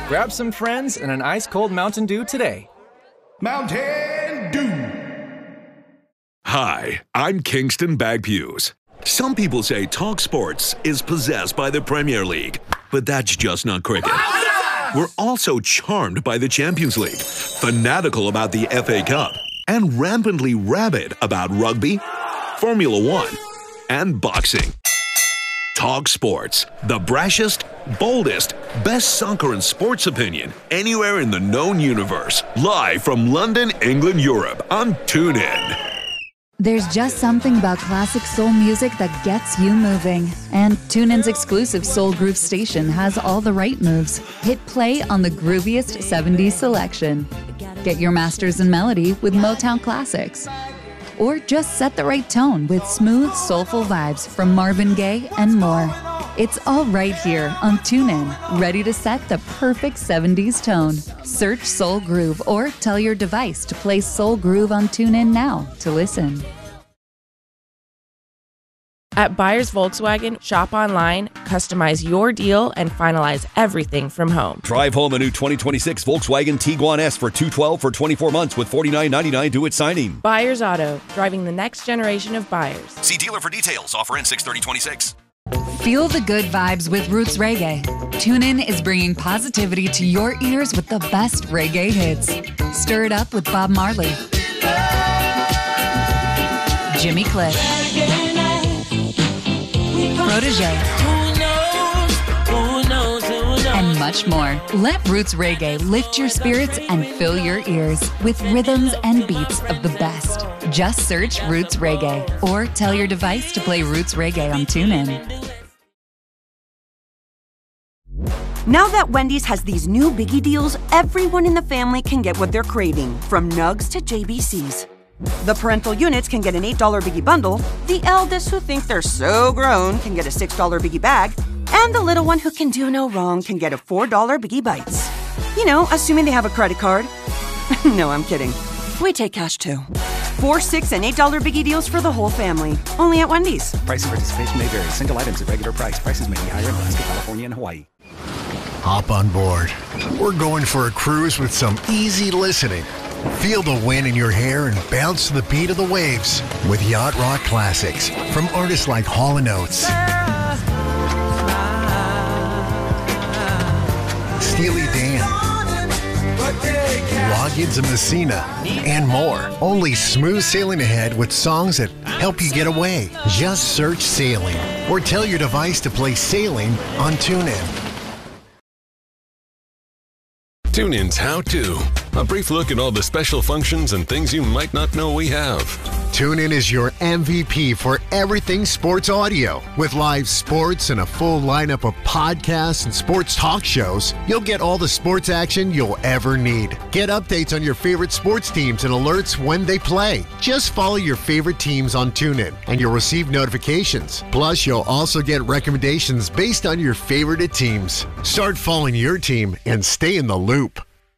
Grab some friends and an ice-cold Mountain Dew today. Mountain Dew. Hi, I'm Kingston Bagpues. Some people say Talk Sports is possessed by the Premier League, but that's just not cricket. We're also charmed by the Champions League, fanatical about the FA Cup, and rampantly rabid about rugby, Formula One, and boxing. Talk Sports, the brashest, boldest, best soccer and sports opinion anywhere in the known universe. Live from London, England, Europe on TuneIn. There's just something about classic soul music that gets you moving. And TuneIn's exclusive Soul Groove station has all the right moves. Hit play on the grooviest 70s selection. Get your masters in melody with Motown Classics. Or just set the right tone with smooth, soulful vibes from Marvin Gaye and more. It's all right here on TuneIn, ready to set the perfect 70s tone. Search Soul Groove or tell your device to play Soul Groove on TuneIn now to listen. At Buyers Volkswagen, shop online, customize your deal, and finalize everything from home. Drive home a new 2026 Volkswagen Tiguan S for $212 for 24 months with $49.99 due at signing. Buyers Auto, driving the next generation of buyers. See dealer for details. Offer in 6/30/26. Feel the good vibes with Roots Reggae. TuneIn is bringing positivity to your ears with the best reggae hits. Stir it up with Bob Marley, Jimmy Cliff, Protégé, and much more. Let Roots Reggae lift your spirits and fill your ears with rhythms and beats of the best. Just search Roots Reggae or tell your device to play Roots Reggae on TuneIn. Now that Wendy's has these new biggie deals, everyone in the family can get what they're craving, from nugs to JBCs. The parental units can get an $8 biggie bundle, the eldest who think they're so grown can get a $6 biggie bag, and the little one who can do no wrong can get a $4 biggie bites. You know, assuming they have a credit card. No, I'm kidding. We take cash too. 4, 6, and $8 biggie deals for the whole family. Only at Wendy's. Price and participation may vary. Single items at regular price. Prices may be higher in Alaska, California, and Hawaii. Hop on board. We're going for a cruise with some easy listening. Feel the wind in your hair and bounce to the beat of the waves with Yacht Rock classics from artists like Hall & Oates, Steely Dan, Loggins and Messina, and more. Only smooth sailing ahead with songs that help you get away. Just search Sailing or tell your device to play Sailing on TuneIn. TuneIn's How To. A brief look at all the special functions and things you might not know we have. TuneIn is your MVP for everything sports audio. With live sports and a full lineup of podcasts and sports talk shows, you'll get all the sports action you'll ever need. Get updates on your favorite sports teams and alerts when they play. Just follow your favorite teams on TuneIn and you'll receive notifications. Plus, you'll also get recommendations based on your favorite teams. Start following your team and stay in the loop.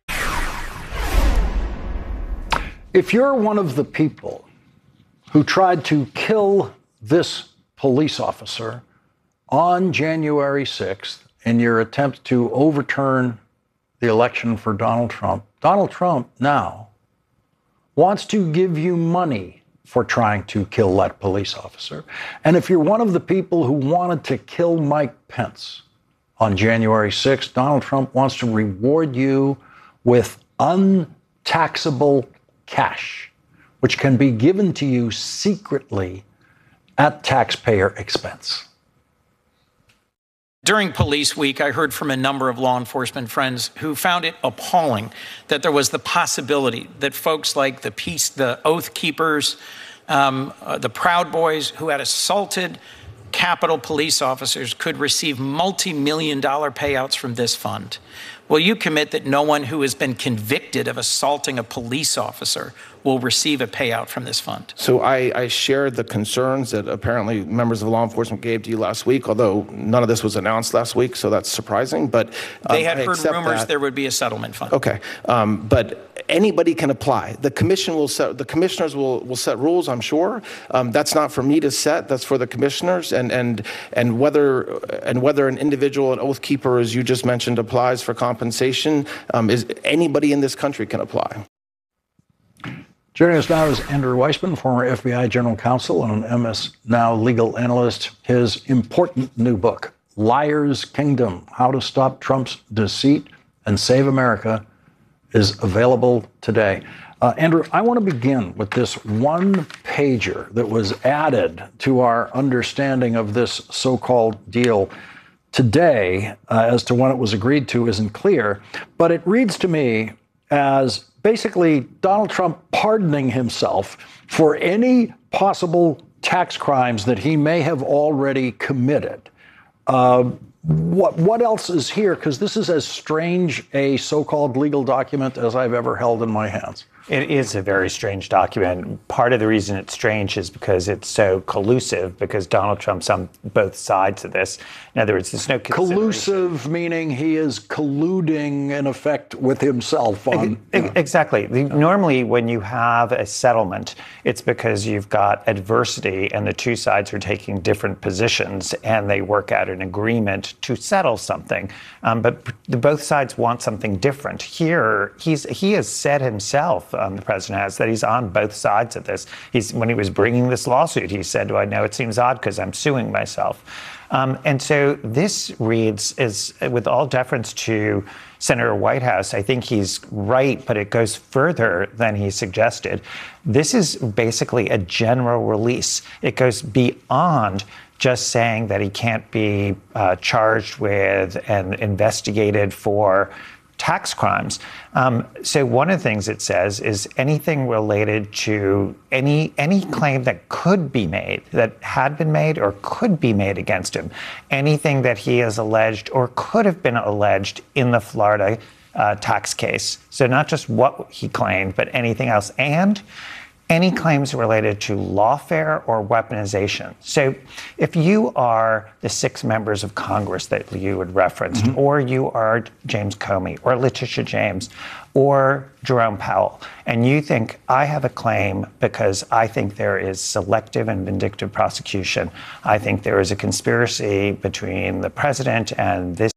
If you're one of the people who tried to kill this police officer on January 6th in your attempt to overturn the election for Donald Trump now wants to give you money for trying to kill that police officer. And if you're one of the people who wanted to kill Mike Pence on January 6th, Donald Trump wants to reward you with untaxable cash, which can be given to you secretly at taxpayer expense. During Police Week, I heard from a number of law enforcement friends who found it appalling that there was the possibility that folks like the Oath Keepers, the Proud Boys who had assaulted Capitol police officers could receive multi-million-dollar payouts from this fund. Will you commit that no one who has been convicted of assaulting a police officer will receive a payout from this fund? So I shared the concerns that apparently members of law enforcement gave to you last week, although none of this was announced last week, so that's surprising. But they had heard rumors there would be a settlement fund. Okay, but anybody can apply. The commissioners will set rules, I'm sure. That's not for me to set. That's for the commissioners. And whether an individual, an oath keeper, as you just mentioned, applies for compensation, is anybody in this country can apply. Joining us now is Andrew Weissmann, former FBI General Counsel and an MS Now legal analyst. His important new book, Liar's Kingdom: How to Stop Trump's Deceit and Save America, is available today. Andrew, I want to begin with this one pager that was added to our understanding of this so-called deal today. As to when it was agreed to isn't clear, but it reads to me as basically Donald Trump pardoning himself for any possible tax crimes that he may have already committed. What else is here? Because this is as strange a so-called legal document as I've ever held in my hands. It is a very strange document. Part of the reason it's strange is because it's so collusive, because Donald Trump's on both sides of this. In other words, there's no collusive, meaning he is colluding, in effect, with himself. Exactly. Normally, when you have a settlement, it's because you've got adversity and the two sides are taking different positions and they work out an agreement to settle something. But both sides want something different. Here, he has said himself, the president has, that he's on both sides of this. When he was bringing this lawsuit, he said, "I know it seems odd because I'm suing myself." And so this reads, with all deference to Senator Whitehouse, I think he's right, but it goes further than he suggested. This is basically a general release. It goes beyond just saying that he can't be charged with and investigated for tax crimes. So one of the things it says is anything related to any claim that could be made, that had been made or could be made against him, anything that he has alleged or could have been alleged in the Florida tax case. So not just what he claimed, but anything else. And any claims related to lawfare or weaponization. So if you are the 6 members of Congress that you had referenced, or you are James Comey or Letitia James or Jerome Powell, and you think, I have a claim because I think there is selective and vindictive prosecution, I think there is a conspiracy between the president and this